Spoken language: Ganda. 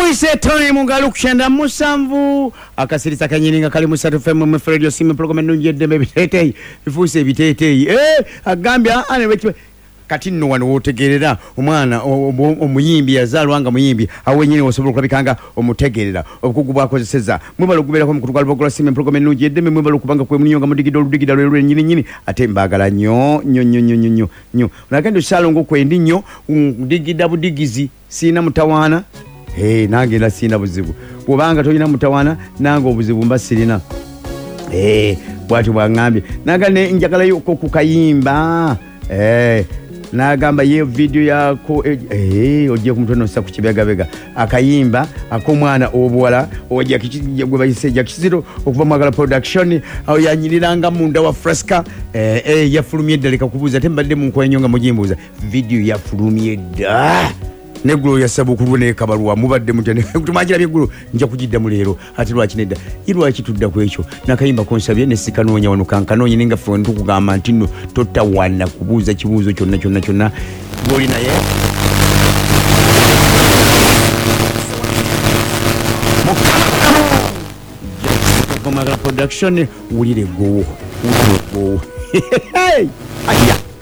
Tuyise Tony Mungalu kushenda musanvu akasirisa kanyininga kali musatu fm mu radio simu program nunjede bebitete bifuse bitete agambya ane wekiwe kati nno wano wotegerera omwana omuyimbi yazalwanga muyimbi awenyine osobola kulabikanga omutegerera okugubwa akozeseza mwebalo kubera ko mukutwala bogola simu program nunjede mwebalo kubanga kwe munyonga mudigidolo ludigidalo lwe nyini ate mbagala nyo nakendo shalongo kwendi nyo digida budigizi sina mutawana nange la sina buzibu kubanga toyina mutawana nange obuzibu mbasirina bwati bwangambye nagane njagala yuko kukayimba nagamba ye video yako oje kumutona sa kuchibega akayimba akomwana obwala oje gwe bayise jakiziro okuva mwagala production aho yanyiliranga munda wa Fresca yafulumye daleka kubuza tembadde mu kwenyonga mujimbuza video yafulumye da neguro yasabu kubone kabaruwa mubadde mutene kutumagira byeguro nja kujidda mulero ati lwakinedda irwa kitudda kwecho nakayimba konsabye ne sikanonya wano kankanonye ninga fontu kugamba ntino totawana kubuza kibuzo kyonna goli naye Mokama production ulire go aya